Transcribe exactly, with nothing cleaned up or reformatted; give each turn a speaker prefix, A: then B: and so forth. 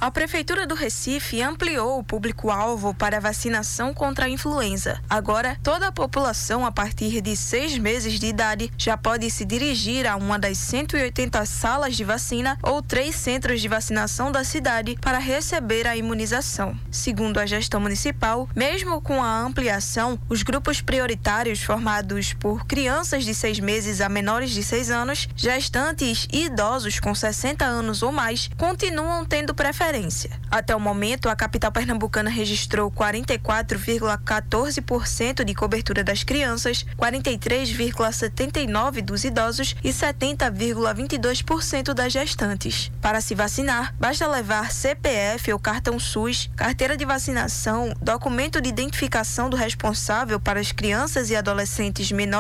A: A Prefeitura do Recife ampliou o público-alvo para a vacinação contra a influenza. Agora, toda a população a partir de seis meses de idade já pode se dirigir a uma das cento e oitenta salas de vacina ou três centros de vacinação da cidade para receber a imunização. Segundo a gestão municipal, mesmo com a ampliação, os grupos prioritários formados por crianças de seis meses a menores de seis anos, gestantes e idosos com sessenta anos ou mais continuam tendo preferência. Até o momento, a capital pernambucana registrou quarenta e quatro vírgula quatorze por cento de cobertura das crianças, quarenta e três vírgula setenta e nove por cento dos idosos e setenta vírgula vinte e dois por cento das gestantes. Para se vacinar, basta levar C P F ou cartão SUS, carteira de vacinação, documento de identificação do responsável para as crianças e adolescentes menores